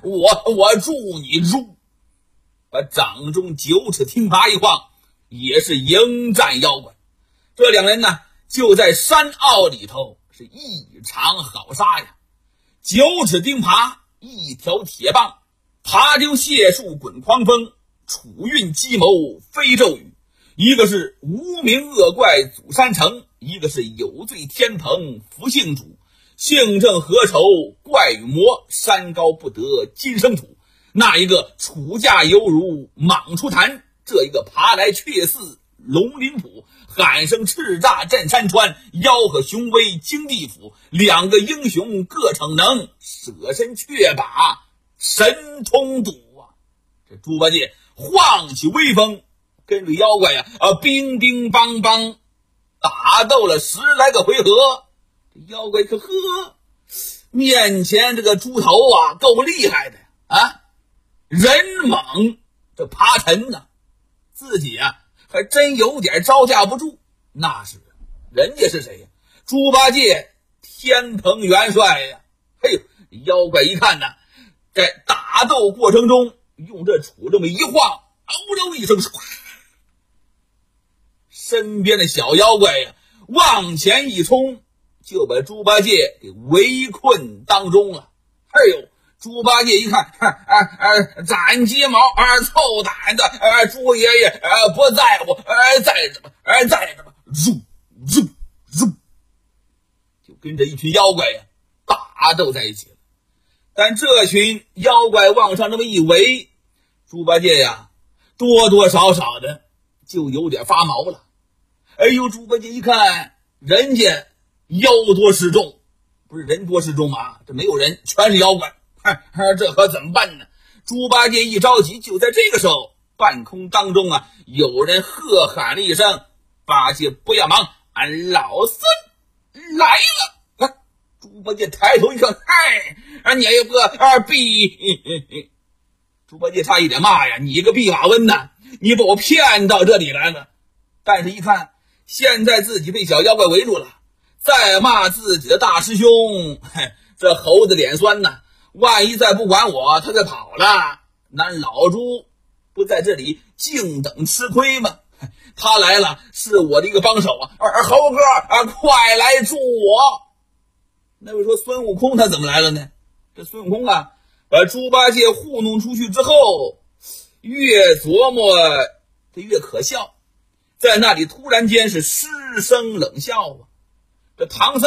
我助你助。把掌中9齿钉耙一晃，也是迎战妖怪。这两人呢，就在山坳里头是一场好杀呀。9齿钉耙，一条铁棒，爬丢解数滚狂风，楚运计谋飞骤雨。一个是无名恶怪祖山城，一个是有罪天蓬福姓主。姓郑何愁怪与魔，山高不得金生土。那一个楚驾犹如蟒出潭，这一个爬来却似龙鳞谱。喊声叱咤震山川，吆喝雄威惊地府。两个英雄各逞能，舍身却把神通赌啊！这猪八戒晃起威风，跟着妖怪乒乒乓乓打斗了10来个回合。这妖怪可面前这个猪头够厉害的人猛这爬沉呢，自己还真有点招架不住。那是人家是谁呀？猪八戒天蓬元帅呀！嘿呦，妖怪一看呢，在打斗过程中用这杵这么一晃，嗷一声，身边的小妖怪往前一冲，就把猪八戒给围困当中了。哎呦，猪八戒一看，斩鸡毛，凑胆子，猪爷爷不在乎，在着吧，就跟着一群妖怪打斗在一起了。但这群妖怪往上这么一围，猪八戒多多少少的就有点发毛了。哎呦，猪八戒一看人家妖多势众，不是人多势众吗？这没有人，全是妖怪，这可怎么办呢？猪八戒一着急，就在这个时候，半空当中有人喝喊了一声：“八戒不要忙，俺老孙来了！”猪八戒抬头一看，你也个逼！猪八戒差一点骂呀：“你个弼马温呐！你把我骗到这里来了！”但是一看，现在自己被小妖怪围住了，再骂自己的大师兄，这猴子脸酸呐！万一再不管我，他再跑了，咱老猪不在这里静等吃亏吗？他来了，是我的一个帮手猴哥快来助我！那位说孙悟空他怎么来了呢？这孙悟空把猪八戒糊弄出去之后，越琢磨他越可笑，在那里突然间是失声冷笑这唐僧